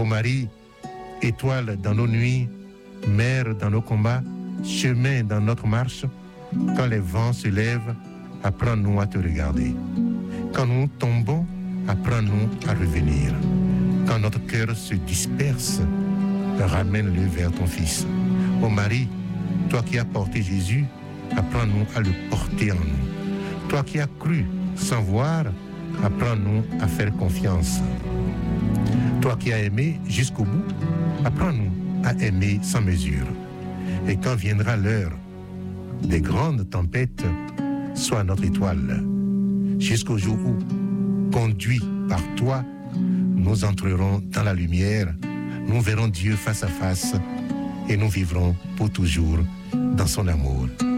Ô Marie, étoile dans nos nuits, mère dans nos combats, chemin dans notre marche, quand les vents se lèvent, apprends-nous à te regarder. Quand nous tombons, apprends-nous à revenir. Quand notre cœur se disperse, ramène-le vers ton Fils. Ô Marie, toi qui as porté Jésus, apprends-nous à le porter en nous. Toi qui as cru sans voir, apprends-nous à faire confiance. Toi qui as aimé jusqu'au bout, apprends-nous à aimer sans mesure. Et quand viendra l'heure des grandes tempêtes, sois notre étoile. Jusqu'au jour où, conduits par toi, nous entrerons dans la lumière, nous verrons Dieu face à face et nous vivrons pour toujours dans son amour.